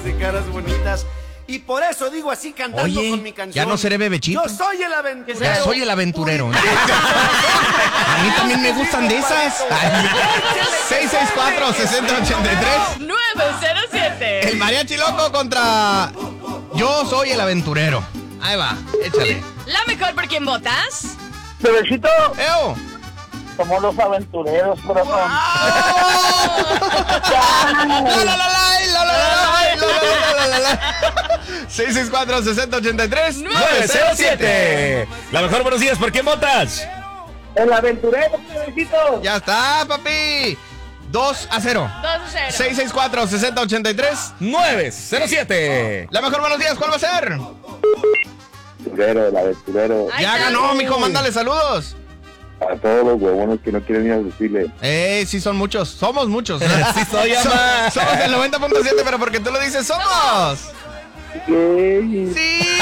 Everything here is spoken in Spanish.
ojos y caras bonitas. Y por eso digo así cantando con mi canción. Ya no seré bebechito. Yo soy el aventurero. Ya soy el aventurero. A mí también me gustan de esas. 664-6083-907. El mariachi loco contra Yo soy el aventurero. Ahí va, échale. La mejor, ¿por quién votas? Bebecito, ¡Eo! somos los aventureros, corazón. La 664-6083-907. La mejor, buenos días, ¿por quién votas? El aventurero, bebecito. Ya está, papi. 2-0. 2-0. 664-6083-907. La mejor, buenos días, ¿cuál va a ser? El aventurero. Ya ganó, mijo, mándale saludos. A todos los huevones que no quieren ir a decirle. Sí son muchos, somos muchos. Sí soy, ama. Somos el 90.7, pero porque tú lo dices, somos. Sí. Sí.